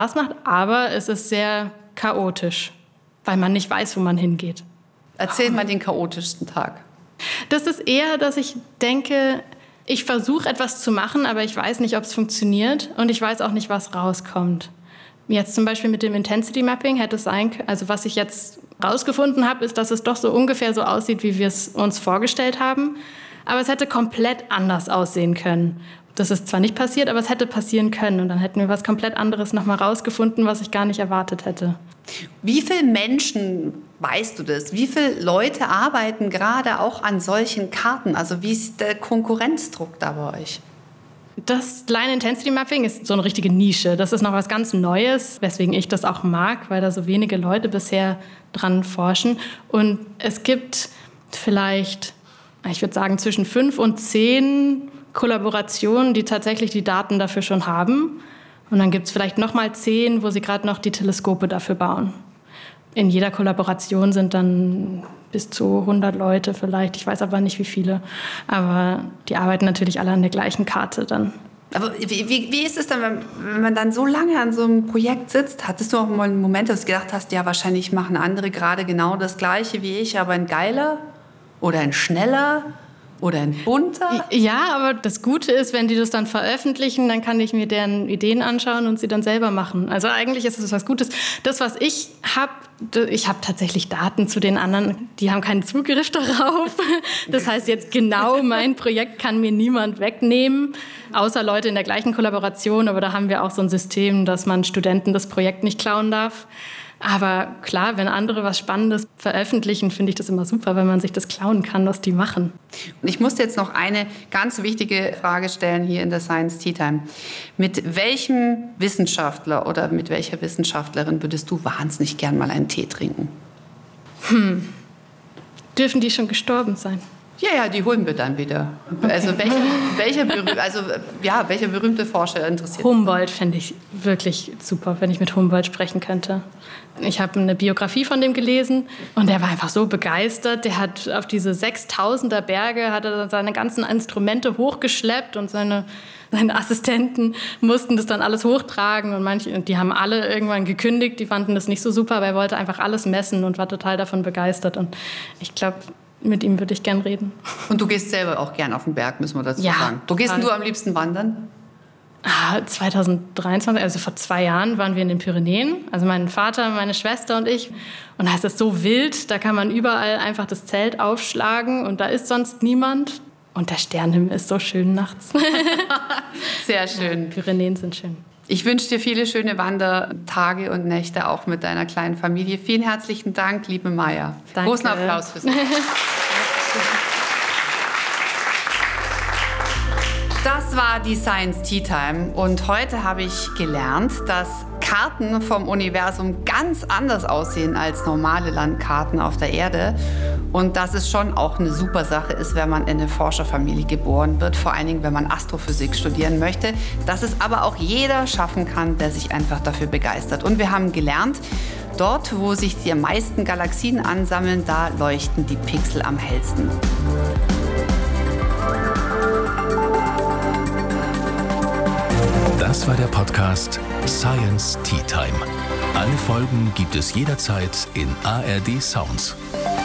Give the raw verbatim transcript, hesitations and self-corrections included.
Spaß macht, aber es ist sehr chaotisch, weil man nicht weiß, wo man hingeht. Erzähl mal den chaotischsten Tag. Das ist eher, dass ich denke, ich versuche etwas zu machen, aber ich weiß nicht, ob es funktioniert und ich weiß auch nicht, was rauskommt. Jetzt zum Beispiel mit dem Intensity Mapping hätte es sein können, also was ich jetzt rausgefunden habe, ist, dass es doch so ungefähr so aussieht, wie wir es uns vorgestellt haben. Aber es hätte komplett anders aussehen können. Das ist zwar nicht passiert, aber es hätte passieren können. Und dann hätten wir was komplett anderes nochmal rausgefunden, was ich gar nicht erwartet hätte. Wie viele Menschen, weißt du das, wie viele Leute arbeiten gerade auch an solchen Karten? Also wie ist der Konkurrenzdruck da bei euch? Das Line Intensity Mapping ist so eine richtige Nische. Das ist noch was ganz Neues, weswegen ich das auch mag, weil da so wenige Leute bisher dran forschen. Und es gibt vielleicht, ich würde sagen, zwischen fünf und zehn Kollaborationen, die tatsächlich die Daten dafür schon haben. Und dann gibt es vielleicht noch mal zehn, wo sie gerade noch die Teleskope dafür bauen. In jeder Kollaboration sind dann bis zu hundert Leute vielleicht. Ich weiß aber nicht, wie viele. Aber die arbeiten natürlich alle an der gleichen Karte dann. Aber wie, wie, wie ist es dann, wenn, wenn man dann so lange an so einem Projekt sitzt? Hattest du auch mal einen Moment, dass du gedacht hast, ja, wahrscheinlich machen andere gerade genau das Gleiche wie ich, aber ein geiler oder ein schneller? Oder ein bunter? Ja, aber das Gute ist, wenn die das dann veröffentlichen, dann kann ich mir deren Ideen anschauen und sie dann selber machen. Also eigentlich ist es was Gutes. Das, was ich habe, ich habe tatsächlich Daten zu den anderen, die haben keinen Zugriff darauf. Das heißt jetzt genau, mein Projekt kann mir niemand wegnehmen, außer Leute in der gleichen Kollaboration. Aber da haben wir auch so ein System, dass man Studenten das Projekt nicht klauen darf. Aber klar, wenn andere was Spannendes veröffentlichen, finde ich das immer super, wenn man sich das klauen kann, was die machen. Und ich muss jetzt noch eine ganz wichtige Frage stellen hier in der Science Tea Time. Mit welchem Wissenschaftler oder mit welcher Wissenschaftlerin würdest du wahnsinnig gern mal einen Tee trinken? Hm. Dürfen die schon gestorben sein? Ja, ja, die holen wir dann wieder. Okay. Also, welcher, welcher, berüh- also ja, welcher berühmte Forscher interessiert? Humboldt fände ich wirklich super, wenn ich mit Humboldt sprechen könnte. Ich habe eine Biografie von dem gelesen und der war einfach so begeistert. Der hat auf diese sechstausender Berge hat er seine ganzen Instrumente hochgeschleppt und seine, seine Assistenten mussten das dann alles hochtragen. Und manche, die haben alle irgendwann gekündigt, die fanden das nicht so super, aber er wollte einfach alles messen und war total davon begeistert. Und ich glaube, mit ihm würde ich gern reden. Und du gehst selber auch gern auf den Berg, müssen wir dazu ja, sagen. Wo gehst denn du am liebsten wandern? Ah, zwanzig dreiundzwanzig, also vor zwei Jahren, waren wir in den Pyrenäen. Also mein Vater, meine Schwester und ich. Und da ist es so wild, da kann man überall einfach das Zelt aufschlagen und da ist sonst niemand. Und der Sternenhimmel ist so schön nachts. Sehr schön. Die Pyrenäen sind schön. Ich wünsche dir viele schöne Wandertage und Nächte, auch mit deiner kleinen Familie. Vielen herzlichen Dank, liebe Maja. Danke. Großen Applaus für Sie. Das war die Science Tea Time und heute habe ich gelernt, dass Karten vom Universum ganz anders aussehen als normale Landkarten auf der Erde und dass es schon auch eine super Sache ist, wenn man in eine Forscherfamilie geboren wird, vor allen Dingen, wenn man Astrophysik studieren möchte, dass es aber auch jeder schaffen kann, der sich einfach dafür begeistert. Und wir haben gelernt, dort, wo sich die meisten Galaxien ansammeln, da leuchten die Pixel am hellsten. Das war der Podcast Science Tea Time. Alle Folgen gibt es jederzeit in A R D Sounds.